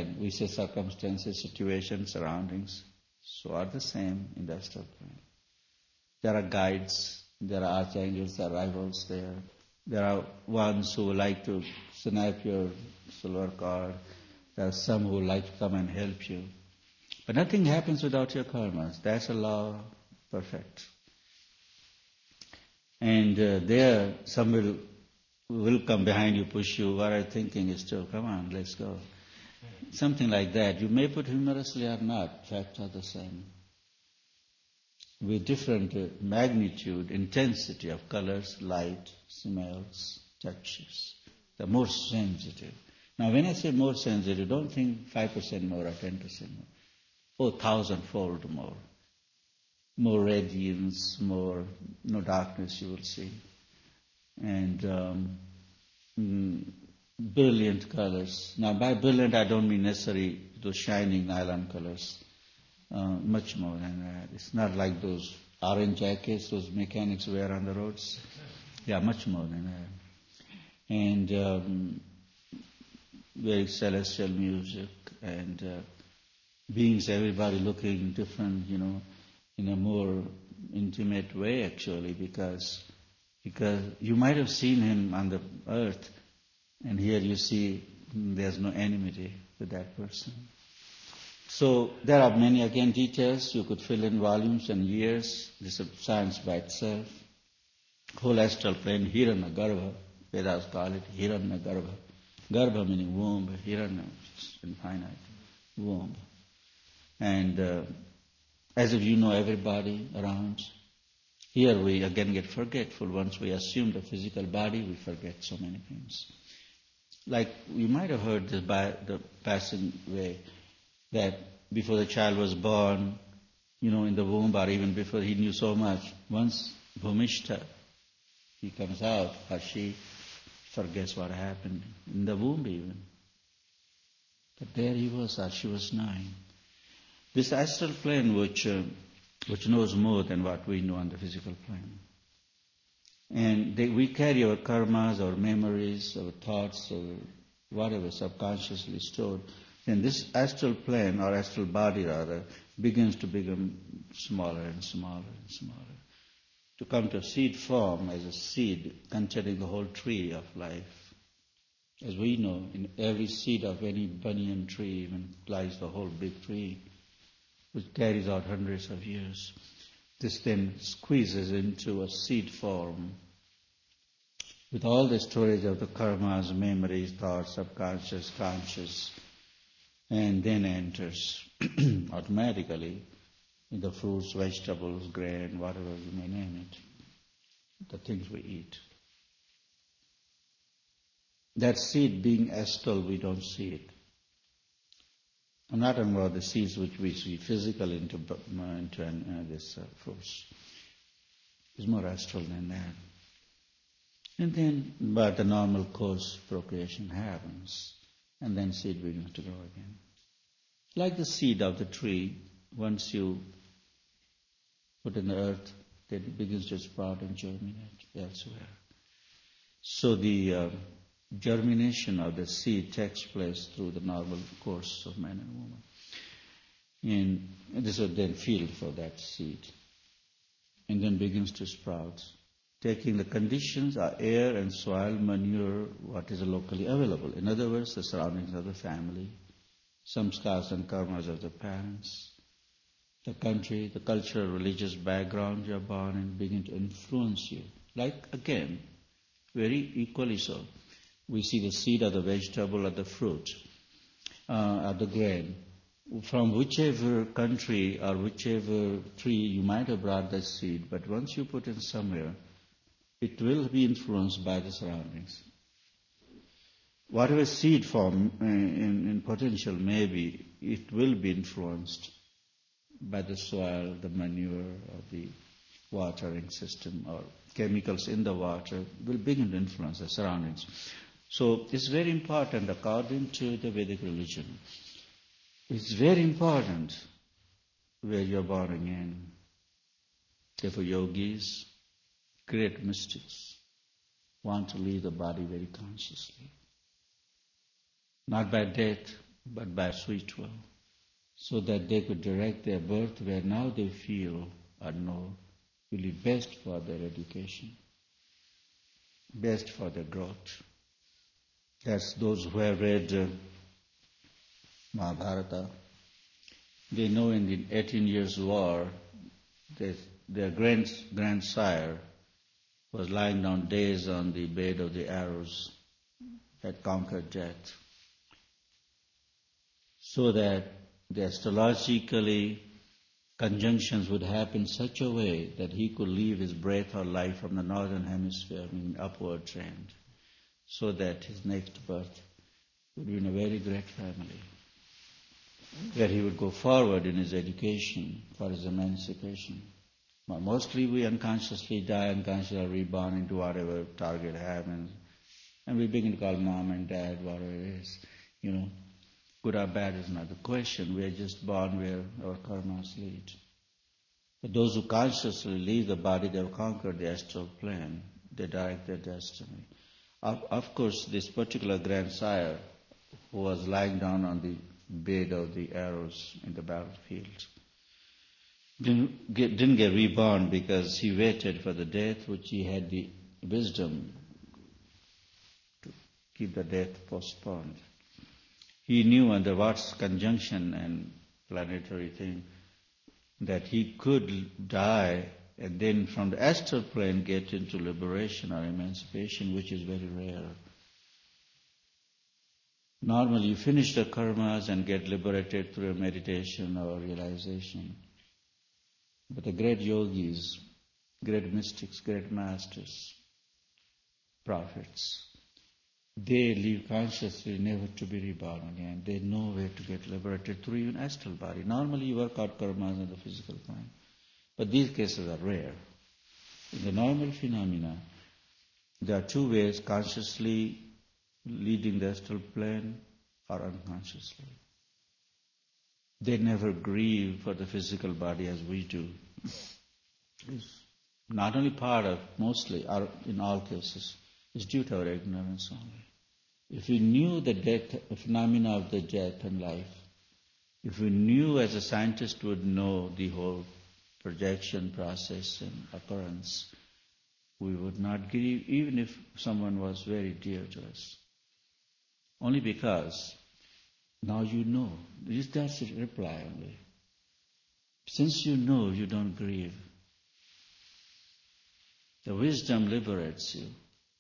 plane. We say circumstances, situations, surroundings, so are the same in the astral plane. There are guides, there are archangels, there are rivals there. There are ones who like to snap your silver cord. There are some who like to come and help you. But nothing happens without your karmas. That's a law, perfect. And there, some will come behind you, push you. What are you thinking is still, come on, let's go. Something like that. You may put humorously or not, facts are the same. With different magnitude, intensity of colors, light, smells, touches. They're more sensitive. Now when I say more sensitive, don't think 5% more or 10% more. Oh, 1,000-fold more. More radiance, more, no darkness you will see. And brilliant colors. Now by brilliant I don't mean necessarily those shining nylon colors. Much more than that. It's not like those orange jackets those mechanics wear on the roads. Yeah, much more than that. And very celestial music and beings, everybody looking different, in a more intimate way actually, because you might have seen him on the earth, and here you see there's no enmity with that person. So there are many, again, details. You could fill in volumes and years. This is science by itself. Whole astral plane, Hiranyagarbha, Vedas call it Hiranyagarbha. Garbha meaning womb, Hiranya, which is infinite, womb. And as if you know everybody around. Here we again get forgetful. Once we assume the physical body, we forget so many things. Like you might have heard this by the passing way, that before the child was born, in the womb, or even before he knew so much, once Bhumishta, he comes out, or she forgets what happened in the womb even. But there he was, or she was knowing. This astral plane which knows more than what we know on the physical plane. And we carry our karmas, our memories, our thoughts, or whatever subconsciously stored. Then this astral plane, or astral body rather, begins to become smaller and smaller and smaller. To come to a seed form as a seed containing the whole tree of life. As we know, in every seed of any banyan tree even lies the whole big tree, which carries out hundreds of years. This then squeezes into a seed form with all the storage of the karmas, memories, thoughts, subconscious, conscious, and then enters automatically in the fruits, vegetables, grain, whatever you may name it, the things we eat. That seed being astral, we don't see it. I'm not talking about the seeds which we see physical into this fruits. It's more astral than that. And then, but the normal course procreation happens, and then seed begins to grow again. Like the seed of the tree, once you put in the earth, then it begins to sprout and germinate elsewhere. So the germination of the seed takes place through the normal course of man and woman. And this is then field for that seed. And then begins to sprout, taking the conditions, air and soil, manure, what is locally available. In other words, the surroundings of the family, samskars and karmas of the parents, the country, the cultural, religious background you are born in begin to influence you. Like, again, very equally so. We see the seed of the vegetable or the fruit, or the grain. From whichever country or whichever tree you might have brought that seed, but once you put it somewhere, it will be influenced by the surroundings. Whatever seed form in potential may be, it will be influenced by the soil, the manure, or the watering system, or chemicals in the water will begin to influence the surroundings. So it's very important, according to the Vedic religion, it's very important where you're born in. Therefore yogis, great mystics, want to leave the body very consciously. Not by death, but by sweet will, so that they could direct their birth where now they feel or know will be best for their education, best for their growth. That's those who have read Mahabharata. They know in the 18 years war, their grandsire was lying down days on the bed of the arrows that conquered death, so that the astrologically conjunctions would happen in such a way that he could leave his breath or life from the northern hemisphere in upward trend, so that his next birth would be in a very great family, where he would go forward in his education for his emancipation. But mostly we unconsciously die, unconsciously reborn into whatever target happens, and we begin to call mom and dad, whatever it is. Good or bad is not the question. We are just born where our karmas lead. But those who consciously leave the body, they have conquered the astral plane. They direct their destiny. Of course, this particular grandsire who was lying down on the bed of the arrows in the battlefield didn't get reborn because he waited for the death which he had the wisdom to keep the death postponed. He knew under what conjunction and planetary thing that he could die and then from the astral plane get into liberation or emancipation, which is very rare. Normally you finish the karmas and get liberated through meditation or realization. But the great yogis, great mystics, great masters, prophets, they live consciously never to be reborn again. They know where to get liberated through even astral body. Normally you work out karmas in the physical plane. But these cases are rare. In the normal phenomena, there are two ways, consciously leading the astral plane or unconsciously. They never grieve for the physical body as we do. It's not only part of, mostly, or in all cases, it's due to our ignorance only. If we knew the death, phenomena of the death and life, if we knew as a scientist would know the whole projection process and occurrence, we would not grieve even if someone was very dear to us. Only because now you know. That's the reply only. Since you know, you don't grieve. The wisdom liberates you.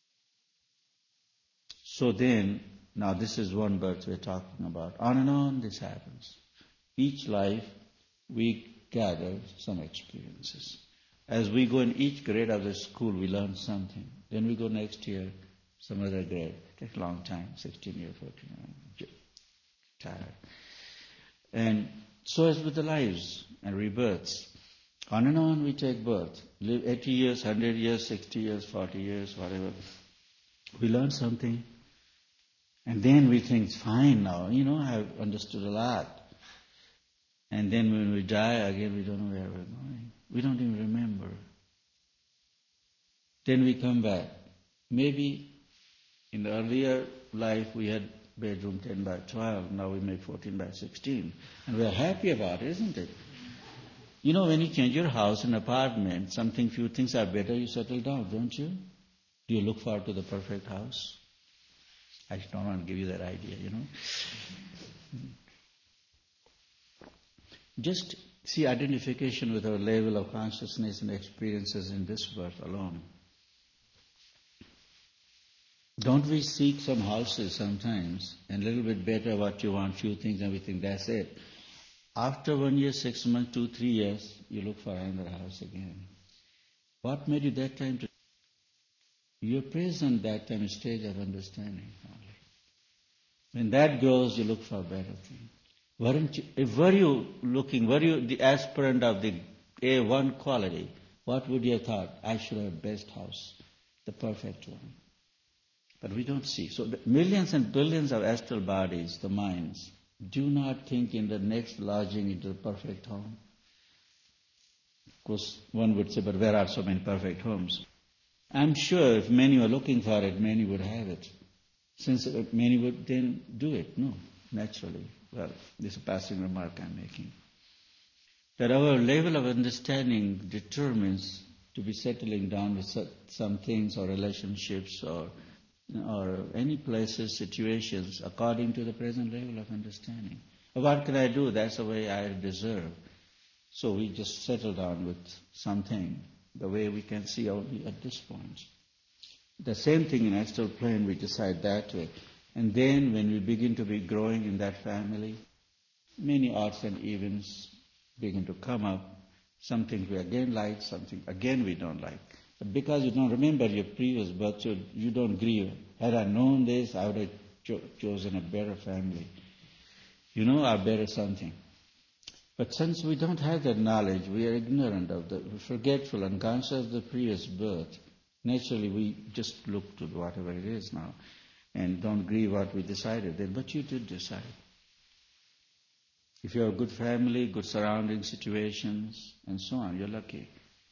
So then, now this is one birth we're talking about. On and on this happens. Each life we gather some experiences. As we go in each grade of the school, we learn something. Then we go next year, some other grade. It takes a long time, 16 years, 14 years. Tired. And so is with the lives and rebirths. On and on we take birth. Live 80 years, 100 years, 60 years, 40 years, whatever. We learn something. And then we think, it's fine now, I've understood a lot. And then when we die again, we don't know where we're going. We don't even remember. Then we come back. Maybe in the earlier life we had bedroom 10 by 12, now we make 14 by 16. And we're happy about it, isn't it? When you change your house and apartment, few things are better, you settle down, don't you? Do you look forward to the perfect house? I don't want to give you that idea, Just see identification with our level of consciousness and experiences in this birth alone. Don't we seek some houses sometimes, and a little bit better what you want, few things, and we think that's it. After 1 year, 6 months, 2, 3 years, you look for another house again. What made you that time to... You're present that time, a stage of understanding only. When that grows, you look for a better thing. Were you the aspirant of the A1 quality, what would you have thought? I should have the best house, the perfect one. But we don't see. So the millions and billions of astral bodies, the minds, do not think in the next lodging into the perfect home. Of course, one would say, but where are so many perfect homes? I'm sure if many were looking for it, many would have it. Since many would then do it. No. naturally. Well, this is a passing remark I'm making. That our level of understanding determines to be settling down with some things or relationships or any places, situations, according to the present level of understanding. What can I do? That's the way I deserve. So we just settle down with something, the way we can see only at this point. The same thing in astral plane, we decide that way. And then when we begin to be growing in that family, many odds and evens begin to come up. Something we again like, something again we don't like. But because you don't remember your previous birth, you don't grieve. Had I known this, I would have chosen a better family. Or better something. But since we don't have that knowledge, we are ignorant of we're forgetful, unconscious of the previous birth. Naturally, we just look to whatever it is now and don't grieve what we decided then. But you did decide. If you have a good family, good surrounding situations, and so on, you're lucky.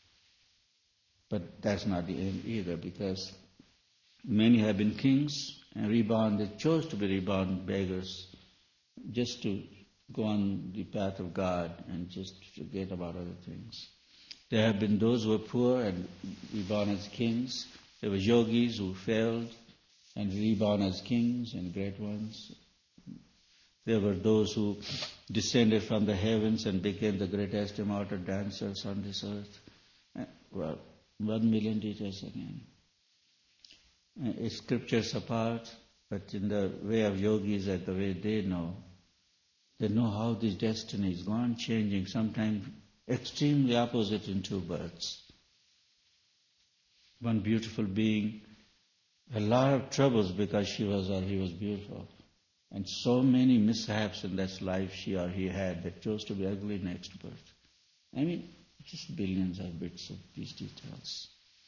But that's not the aim either, because many have been kings and reborn. They chose to be reborn beggars just to go on the path of God and just forget about other things. There have been those who were poor and reborn as kings. There were yogis who failed and reborn as kings and great ones. There were those who descended from the heavens and became the greatest immortal dancers on this earth. Well, 1 million details again. Scriptures apart, but in the way of yogis and the way they know how this destiny is gone changing, sometimes extremely opposite in two births. One beautiful being, a lot of troubles because she was or he was beautiful. And so many mishaps in that life she or he had that chose to be ugly next birth. I mean, just billions of bits of these details.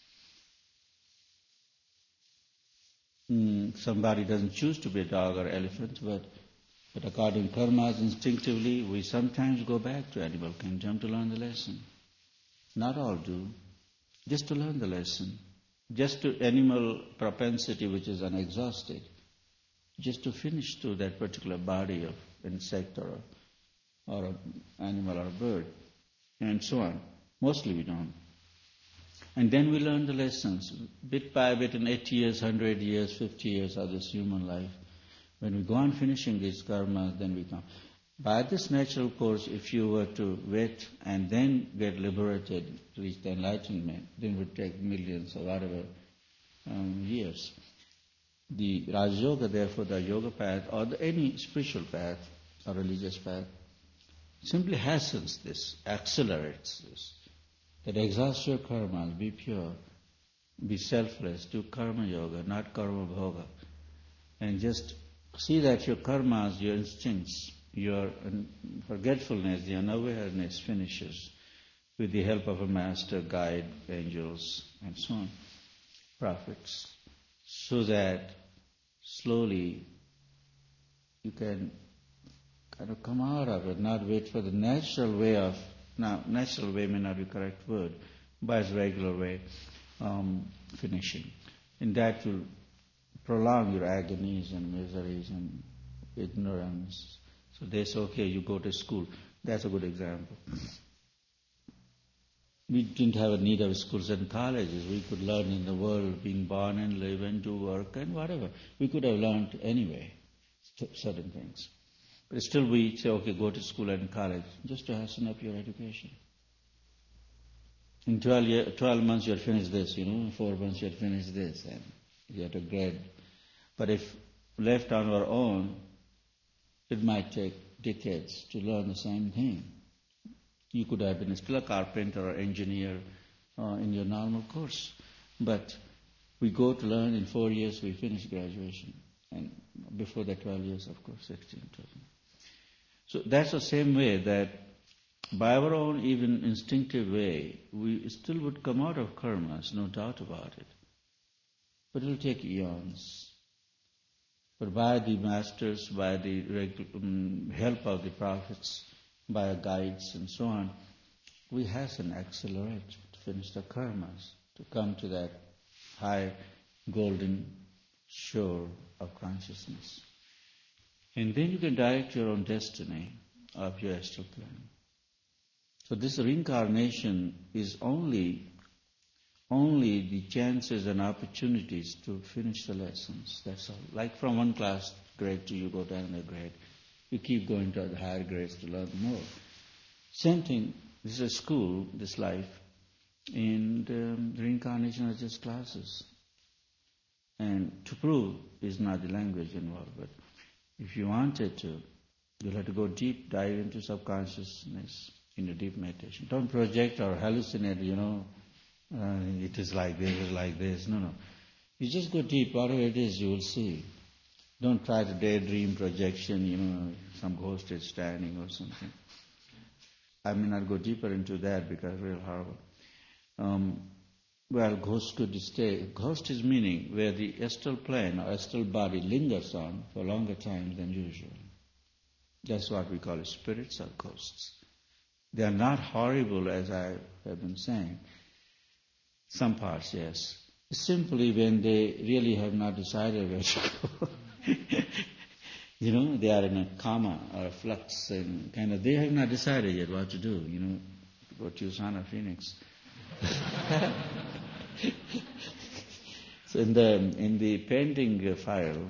Somebody doesn't choose to be a dog or elephant, but according to karmas, instinctively, we sometimes go back to animal kingdom to learn the lesson. Not all do. Just to learn the lesson. Just to animal propensity which is unexhausted. Just to finish to that particular body of insect or animal or bird, and so on. Mostly we don't. And then we learn the lessons, bit by bit, in 80 years, 100 years, 50 years of this human life. When we go on finishing these karmas, then we come. By this natural course, if you were to wait and then get liberated, reach the enlightenment, then it would take millions or whatever years. The Raj Yoga, therefore, the yoga path or any spiritual path or religious path simply hastens this, accelerates this. That exhaust your karmas, be pure, be selfless, do karma yoga, not karma bhoga. And just see that your karmas, your instincts, your forgetfulness, the unawareness finishes with the help of a master, guide, angels, and so on, prophets, so that slowly you can kind of come out of it, not wait for the natural way of, now natural way may not be the correct word, but its regular way, finishing. And that will prolong your agonies and miseries and ignorance. So they say, okay, you go to school. That's a good example. We didn't have a need of schools and colleges. We could learn in the world, being born and live and do work and whatever. We could have learned anyway, certain things. But still we say, okay, go to school and college, just to hasten up your education. In 12 months you'll finish this, 4 months you'll finish this, and you have to grade. But if left on our own, it might take decades to learn the same thing. You could have been still a carpenter or engineer in your normal course. But we go to learn in 4 years, we finish graduation. And before that 12 years, of course, 16, 12. So that's the same way that by our own even instinctive way, we still would come out of karmas, no doubt about it. But it will take eons. But by the masters, by the help of the prophets, by our guides and so on, we hasten, accelerate to finish the karmas, to come to that high golden shore of consciousness. And then you can direct your own destiny of your astral plane. So this reincarnation is only the chances and opportunities to finish the lessons. That's all. Like from one class grade to you go to another grade. You keep going to the higher grades to learn more. Same thing, this is a school, this life, and reincarnation are just classes. And to prove is not the language involved, but if you wanted to, you'll have to go deep, dive into subconsciousness in a deep meditation. Don't project or hallucinate, it is like this, it is like this. No. You just go deep, whatever it is, you will see. Don't try to daydream projection, some ghost is standing or something. I may not go deeper into that because it's real horrible. Ghost could stay. Ghost is meaning where the astral plane or astral body lingers on for longer time than usual. That's what we call spirits or ghosts. They are not horrible, as I have been saying. Some parts, yes. Simply when they really have not decided where to go. They are in a coma or a flux and they have not decided yet what to do, go to Usana Phoenix. So in the pending file,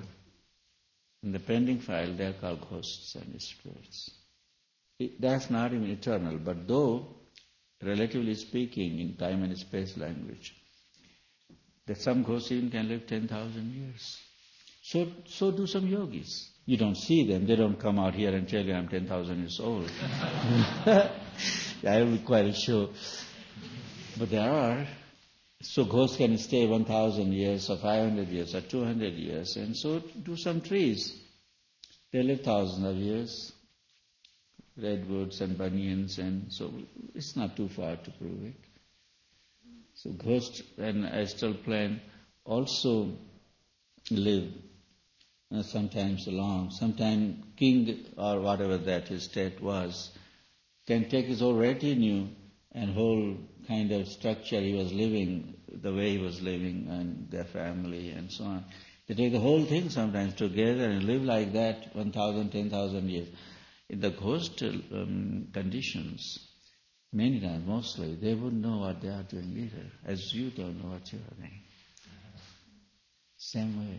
they are called ghosts and spirits. That's not even eternal, but though, relatively speaking, in time and space language, that some ghosts even can live 10,000 years. So do some yogis. You don't see them. They don't come out here and tell you I'm 10,000 years old. I will be quite sure. But there are. So ghosts can stay 1,000 years or 500 years or 200 years. And so do some trees. They live thousands of years. Redwoods and banyans, and so it's not too far to prove it. So ghost and astral plane also live sometimes long. Sometimes king or whatever that his state was can take his whole retinue and whole kind of structure he was living, the way he was living and their family and so on. They take the whole thing sometimes together and live like that 1,000, 10,000 years. In the ghost conditions, many times, mostly, they wouldn't know what they are doing either, as you don't know what you are doing. Same way.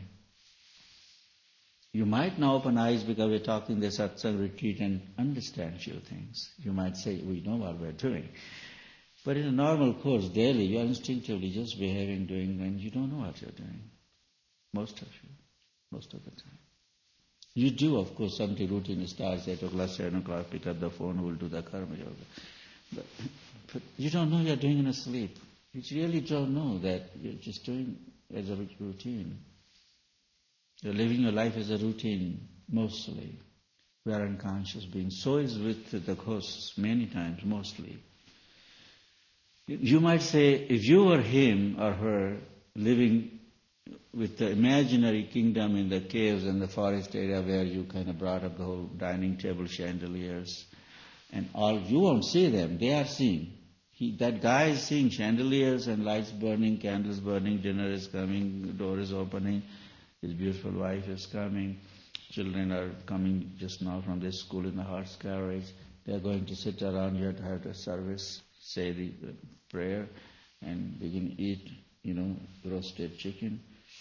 You might now open eyes because we're talking the satsang retreat and understand few things. You might say, we know what we're doing. But in a normal course, daily, you are instinctively just behaving, doing, and you don't know what you're doing. Most of the time. You do, of course, something routine starts 8 o'clock, 7 o'clock, pick up the phone, we'll do the karma yoga. But you don't know you're doing in a sleep. You really don't know that you're just doing as a routine. You're living your life as a routine, mostly. We are unconscious beings. So is with the ghosts, many times, mostly. You might say, if you were him or her living with the imaginary kingdom in the caves and the forest area where you kind of brought up the whole dining table chandeliers and all, you won't see them, they are seeing. That guy is seeing chandeliers and lights burning, candles burning, dinner is coming, door is opening, his beautiful wife is coming, children are coming just now from their school in the horse carriage, they are going to sit around here to have the service, say the prayer and begin eat, roasted chicken.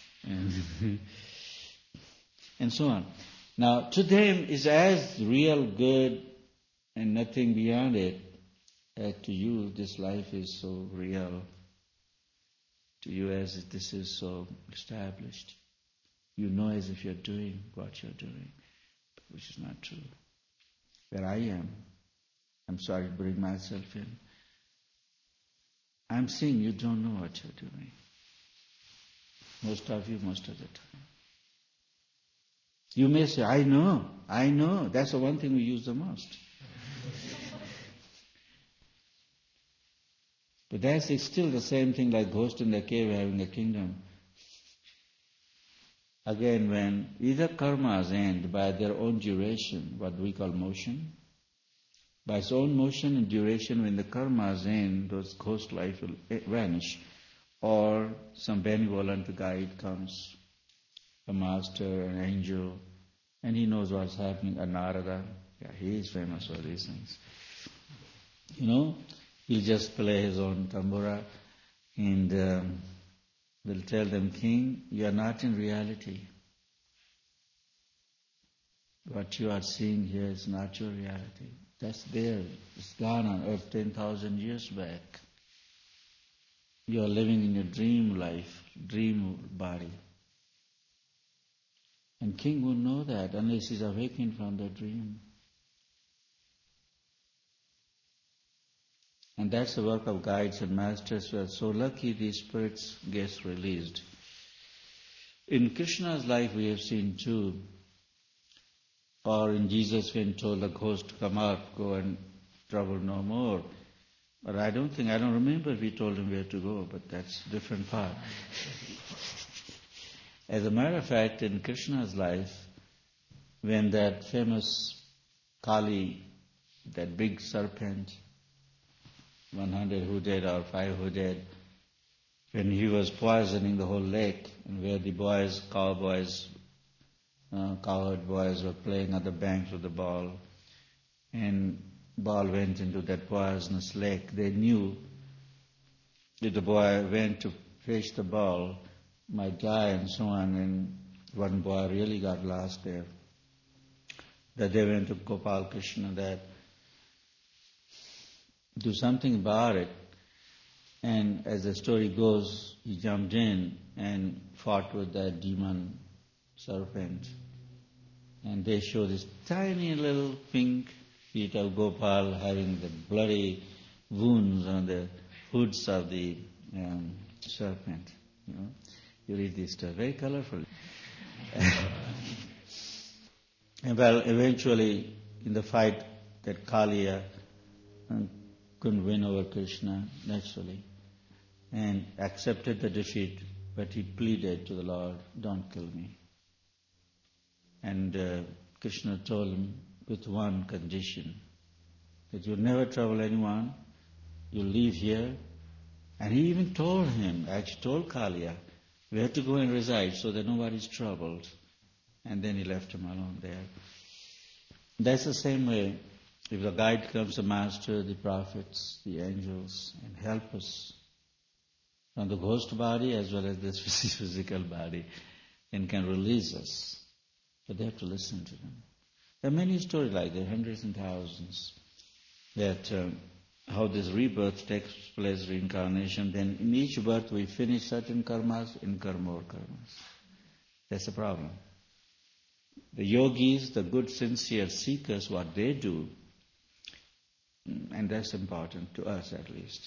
And so on. Now, to them is as real, good, and nothing beyond it. To you, this life is so real. To you, as if this is so established. You know as if you're doing what you're doing, which is not true. Where I am, I'm sorry to bring myself in. I'm seeing you don't know what you're doing. Most of you, most of the time. You may say, I know. That's the one thing we use the most. But that's still the same thing like ghost in the cave having a kingdom. Again, when either karmas end by their own duration, what we call motion, by its own motion and duration, when the karmas end, those ghost life will vanish. Or some benevolent guide comes, a master, an angel, And he knows what's happening. And Narada, he is famous for these things. He'll just play his own tambura and will tell them, King, you are not in reality. What you are seeing here is not your reality. That's there. It's gone on earth 10,000 years back. You are living in your dream life, dream body. And king won't know that unless he's awakened from the dream. And that's the work of guides and masters who are so lucky these spirits get released. In Krishna's life we have seen too, or in Jesus when told the ghost to come out, go and trouble no more. But I don't remember if he told him where to go, but that's a different part. As a matter of fact, in Krishna's life, when that famous Kali, that big serpent, 100-hooded or 5-hooded, when he was poisoning the whole lake, and where the cowherd boys were playing on the banks with the ball, and ball went into that poisonous lake, they knew if the boy went to fetch the ball, might die and so on, and one boy really got lost there. That they went to Gopal Krishna that do something about it. And as the story goes, he jumped in and fought with that demon serpent. And they show this tiny little pink feet of Gopal having the bloody wounds on the hoods of the serpent. You read this stuff, very colorful. And well, eventually, in the fight, that Kaliya couldn't win over Krishna naturally, and accepted the defeat, but he pleaded to the Lord, don't kill me. And Krishna told him with one condition, that you'll never trouble anyone, you'll leave here. And he even told him, actually told Kaliya, we have to go and reside so that nobody's troubled. And then he left him alone there. That's the same way. If the guide comes, the master, the prophets, the angels, and help us from the ghost body as well as this physical body, and can release us. But they have to listen to them. There are many stories like that, hundreds and thousands, that how this rebirth takes place, reincarnation. Then in each birth we finish certain karmas, incur more karmas. That's the problem. The yogis, the good sincere seekers, what they do, and that's important to us at least.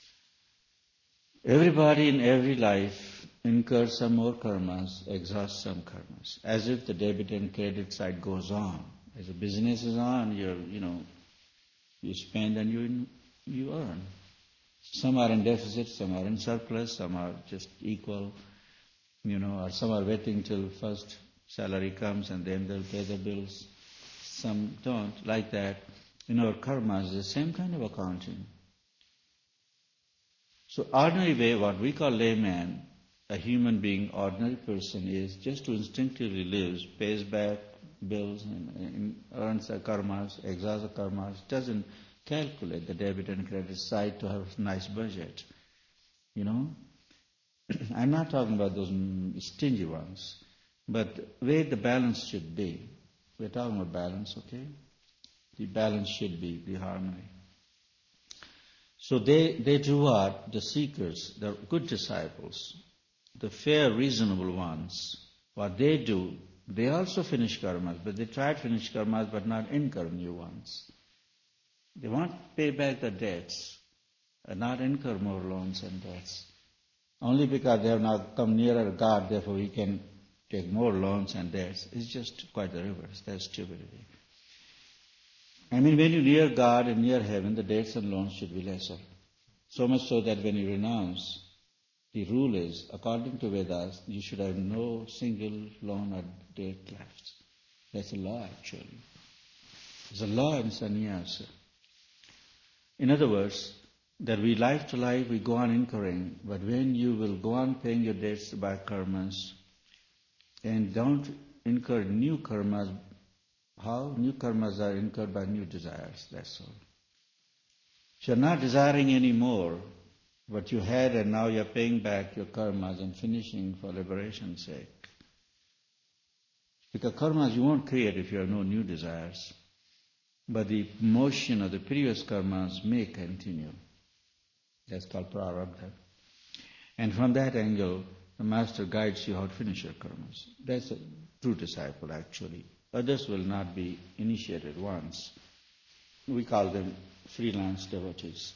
Everybody in every life incurs some more karmas, exhausts some karmas, as if the debit and credit side goes on. As the business is on, you spend and you earn. Some are in deficit, some are in surplus, some are just equal, or some are waiting till first salary comes and then they'll pay the bills. Some don't, like that. In our karmas, the same kind of accounting. So ordinary way, what we call layman, a human being, ordinary person, is just to instinctively lives, pays back bills and earns the karmas, exhausts the karmas, doesn't calculate the debit and credit side to have a nice budget. I'm not talking about those stingy ones, but where the balance should be. We're talking about balance, okay? The balance should be the harmony. So they do what? The seekers, the good disciples, the fair, reasonable ones, what they do, they also finish karmas, but they try to finish karmas but not incur new ones. They want to pay back the debts and not incur more loans and debts. Only because they have now come nearer God, therefore we can take more loans and debts. It's just quite the reverse. That's stupidity. When you near God and near heaven, the debts and loans should be lesser. So much so that when you renounce, the rule is, according to Vedas, you should have no single loan or debt left. That's a law, actually. It's a law in sannyasa. In other words, that we life to life, we go on incurring, but when you will go on paying your debts by karmas, and don't incur new karmas. How? New karmas are incurred by new desires, that's all. If you're not desiring any more what you had and now you're paying back your karmas and finishing for liberation's sake. Because karmas you won't create if you have no new desires. But the motion of the previous karmas may continue. That's called prarabdha. And from that angle, the master guides you how to finish your karmas. That's a true disciple actually. Others will not be initiated once. We call them freelance devotees.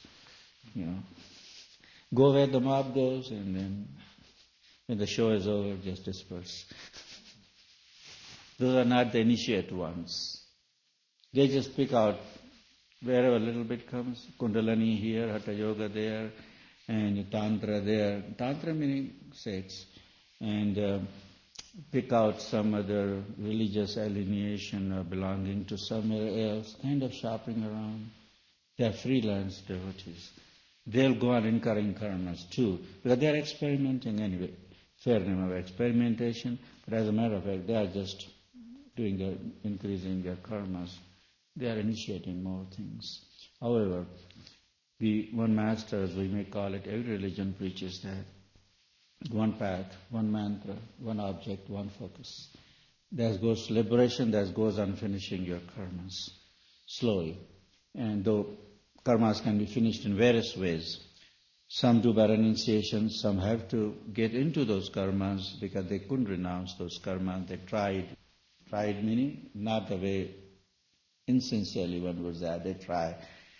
Go where the mob goes and then when the show is over, just disperse. Those are not the initiate ones. They just pick out wherever a little bit comes, Kundalini here, Hatha Yoga there, and Tantra there. Tantra meaning sex. And pick out some other religious alienation or belonging to somewhere else, kind of shopping around. They are freelance devotees. They'll go on incurring karmas too, because they are experimenting anyway. Fair name of experimentation, but as a matter of fact, they are just increasing their karmas. They are initiating more things. However, one master, as we may call it, every religion preaches that one path, one mantra, one object, one focus. That goes to liberation, that goes on finishing your karmas slowly. And though karmas can be finished in various ways, some do by renunciation, some have to get into those karmas because they couldn't renounce those karmas. They tried. Tried meaning not the way insincerely one would say, they try,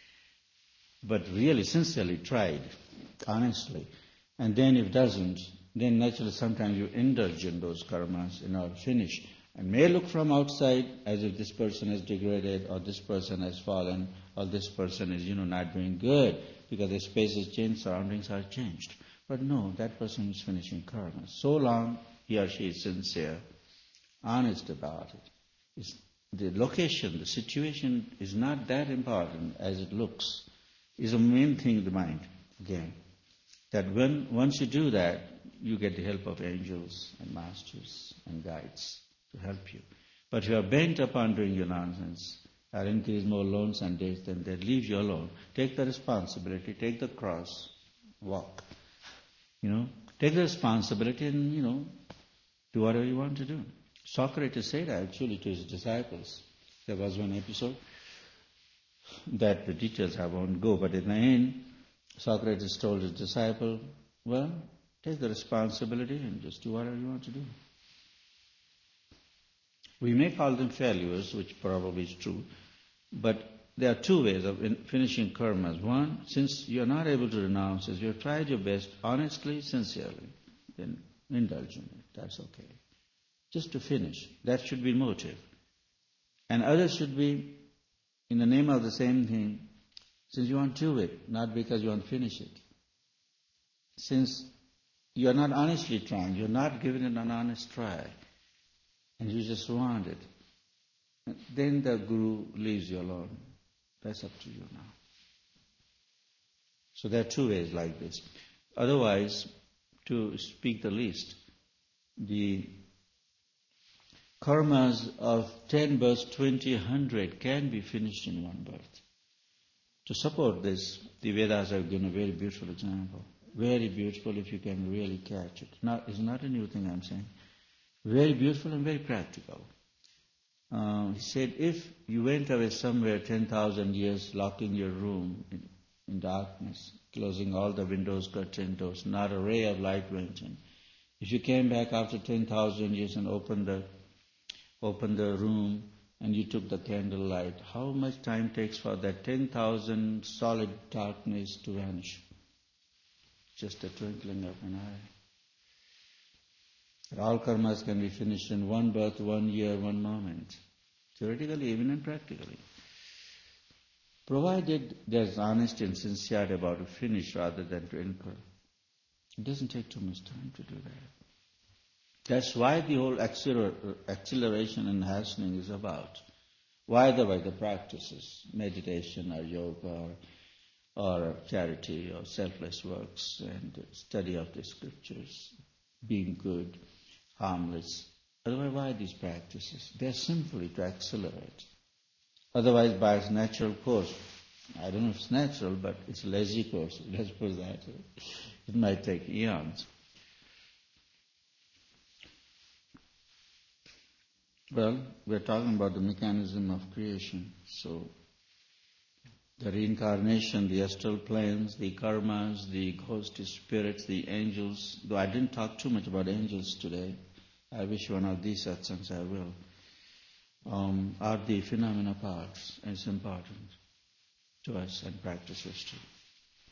but really sincerely tried, honestly. And then if it doesn't, then naturally sometimes you indulge in those karmas in order to finish. And may look from outside as if this person has degraded or this person has fallen or this person is, not doing good because the space has changed, surroundings are changed. But no, that person is finishing karma. So long he or she is sincere, honest about it. The location, the situation is not that important as it looks. Is the main thing in the mind, again. That once you do that, you get the help of angels and masters and guides to help you. But if you are bent upon doing your nonsense, or increase more loans and days, then they leave you alone. Take the responsibility, take the cross, walk. Take the responsibility and, do whatever you want to do. Socrates said actually to his disciples. There was one episode that the details I won't go, but in the end, Socrates told his disciple, well, take the responsibility and just do whatever you want to do. We may call them failures, which probably is true, but there are two ways of finishing karmas. One, since you're not able to renounce it, you've tried your best, honestly, sincerely, then indulge in it. That's okay. Just to finish. That should be motive. And others should be, in the name of the same thing, since you want to do it, not because you want to finish it. Since you are not honestly trying, you're not giving it an honest try, and you just want it, then the Guru leaves you alone. That's up to you now. So there are two ways like this. Otherwise, to speak the least, the karmas of 10 births, 20, 100 can be finished in one birth. To support this, the Vedas have given a very beautiful example. Very beautiful if you can really catch it. It's not a new thing I'm saying. Very beautiful and very practical. He said, if you went away somewhere 10,000 years, locking your room in darkness, closing all the windows, curtain doors, not a ray of light went in. If you came back after 10,000 years and opened the room and you took the candlelight, how much time takes for that 10,000 solid darkness to vanish? Just a twinkling of an eye. All karmas can be finished in one birth, 1 year, 1 moment. Theoretically, even and practically. Provided there's honesty and sincerity about to finish rather than to incur. It doesn't take too much time to do that. That's why the whole acceleration and hastening is about. Why the practices, meditation or yoga or charity or selfless works and study of the scriptures, being good, harmless, Otherwise, why these practices? They are simply to accelerate. Otherwise, by its natural course, I don't know if it's natural, but it's a lazy course. Let's put it that way. It might take eons. Well, we're talking about the mechanism of creation. So, the reincarnation, the astral planes, the karmas, the ghost spirits, the angels. Though I didn't talk too much about angels today, I wish one of these satsangs I will. Are the phenomena parts, and it's important to us and practices too.